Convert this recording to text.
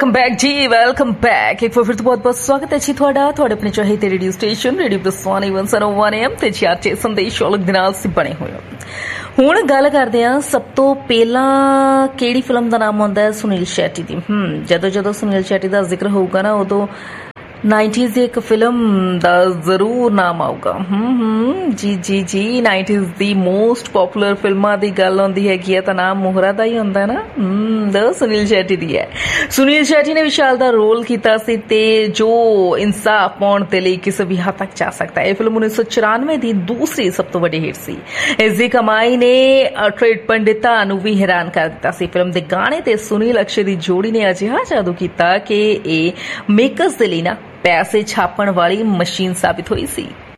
Back जी, welcome back. एक बार फिर तो बहुत बहुत स्वागत है जी ਤੁਹਾਡਾ ਤੁਹਾਡੇ ਆਪਣੇ ਚਾਹੇ ਤੇ ਰੇਡੀਓ ਸਟੇਸ਼ਨ ਰੇਡੀਓ ਬਸਵਾਨੀ 101 AM ਤੇ ਚਾਰਚੇ ਸੰਦੇਸ਼ ਔਲਖ ਦੇ ਨਾਲ ਅਸੀਂ ਬਣੇ ਹੋਏ ਹਾਂ। ਹੁਣ ਗੱਲ ਕਰਦੇ ਹਾਂ ਸਭ ਤੋਂ ਪਹਿਲਾਂ ਕਿਹੜੀ ਫਿਲਮ ਦਾ ਨਾਮ ਆਉਂਦਾ ਹੈ ਸੁਨੀਲ ਸ਼ੈਟੀ ਦੀ। ਜਦੋਂ ਸੁਨੀਲ ਸ਼ੈਟੀ ਦਾ ਜ਼ਿਕਰ ਹੋਊਗਾ ਨਾ ਉਦੋਂ 90s ਦੀ ਇੱਕ ਫਿਲਮ ਦਾ ਜ਼ਰੂਰ ਨਾਮ ਆਊਗਾ। ਜੀ 90s ਦੀ ਮੋਸਟ ਪੋਪੂਲਰ ਫਿਲਮਾਂ ਦੀ ਗੱਲ ਆਉਂਦੀ ਹੈਗੀ ਹੈ ਤਾਂ ਨਾਮ ਮੋਹਰਾ ਦਾ ਹੀ ਹੁੰਦਾ ਨਾ। ਸੁਨੀਲ ਸ਼ੈਟੀ ਦੀ ਹੈ। ਸੁਨੀਲ ਸ਼ੈਟੀ ਨੇ ਵਿਸ਼ਾਲ ਦਾ ਰੋਲ ਕੀਤਾ ਸੀ ਤੇ ਜੋ ਇਨਸਾਫ ਪਾਉਣ ਦੇ ਲਈ ਕਿਸੇ ਵੀ ਹੱਦ ਤੱਕ ਜਾ ਸਕਦਾ ਹੈ। ਇਹ ਫਿਲਮ 1994 ਦੀ ਦੂਸਰੀ ਸਭ ਤੋਂ ਵੱਡੀ ਹਿੱਟ ਸੀ। ਇਸ ਦੀ ਕਮਾਈ ਨੇ ਟ੍ਰੇਡ ਪੰਡਿਤਾਂ ਨੂੰ ਵੀ ਹੈਰਾਨ ਕਰ ਦਿੱਤਾ ਸੀ। ਫਿਲਮ ਦੇ ਗਾਣੇ ਤੇ ਸੁਨੀਲ ਅਕਸ਼ੇ ਦੀ ਜੋੜੀ ਨੇ ਅਜਿਹਾ ਜਾਦੂ ਕੀਤਾ ਕਿ ਇਹ ਮੇਕਰਸ ਦੇ ਲਈ ਨਾ ਪੈਸੇ ਛਾਪਣ ਵਾਲੀ ਮਸ਼ੀਨ ਸਾਬਿਤ ਹੋਈ ਸੀ।